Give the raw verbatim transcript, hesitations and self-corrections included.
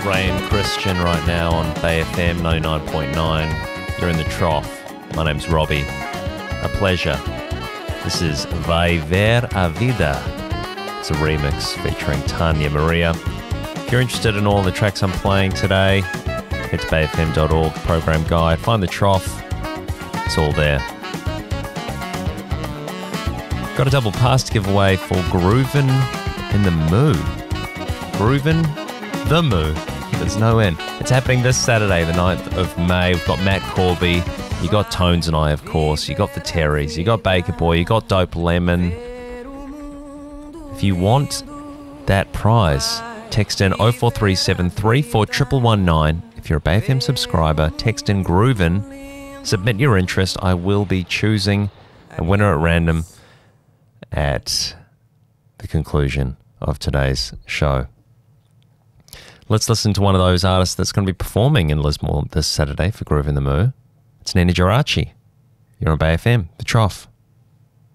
Ray and Christian right now on Bay F M ninety-nine point nine. You're in the trough. My name's Robbie. A pleasure. This is Vai Ver a Vida. It's a remix featuring Tanya Maria. If you're interested in all the tracks I'm playing today, head to bay f m dot org, program guide, find the trough. It's all there. Got a double pass to give away for Groovin' in the Moo. Groovin' the Moo. There's no end. It's happening this Saturday, the ninth of May. We've got Matt Corby. You got Tones and I, of course. You got the Terrys. You got Baker Boy. You got Dope Lemon. If you want that prize, text in oh four three seven three four one one one nine. If you're a Bay F M subscriber, text in Groovin'. Submit your interest. I will be choosing a winner at random at the conclusion of today's show. Let's listen to one of those artists that's going to be performing in Lismore this Saturday for Groovin' the Moo. It's Nina Geraci. You're on Bay F M, The Trough.